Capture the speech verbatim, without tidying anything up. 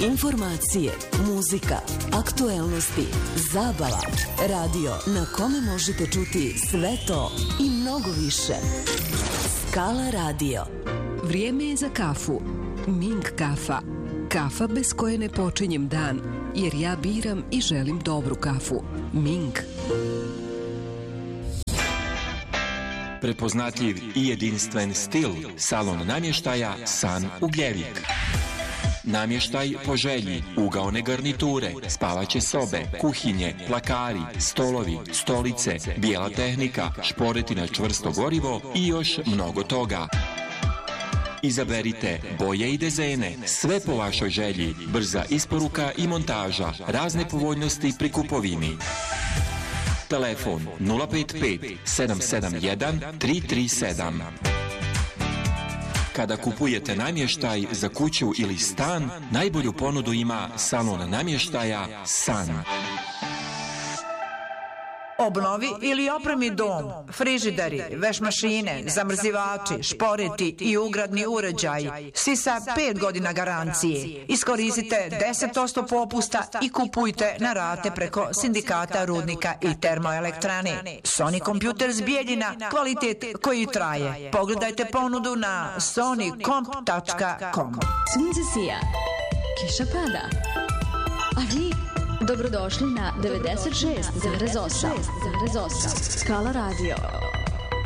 Informacije, muzika, aktuelnosti, zabava, radio na kome možete čuti sve to i mnogo više. Skala Radio. Vrijeme je za kafu. Ming kafa. Kafa bez koje ne počinjem dan, jer ja biram i želim dobru kafu. Ming. Prepoznatljiv i jedinstven stil salon namještaja San Ugljevik. Namještaj po želji, ugaone garniture, spavaće sobe, kuhinje, plakari, stolovi, stolice, bijela tehnika, šporeti na čvrsto gorivo i još mnogo toga. Izaberite boje i dezene, sve po vašoj želji, brza isporuka i montaža, razne povoljnosti pri kupovini. Telefon nula pet pet sedam sedam jedan tri tri sedam. Kada kupujete namještaj za kuću ili stan, najbolju ponudu ima salon namještaja San. Obnovi ili opremi dom, frižideri, veš mašine, zamrzivači, šporeti i ugradni uređaji, svi sa pet godina garancije. Iskoristite deset posto popusta i kupujte na rate preko Sindikata rudnika i termoelektrane. Sony Computers Bijeljina, kvalitet koji traje. Pogledajte ponudu na sony comp tačka com. Sunce sija, kiša pada, a vi dobrodošli na devedeset šest zarez osam. Skala Radio.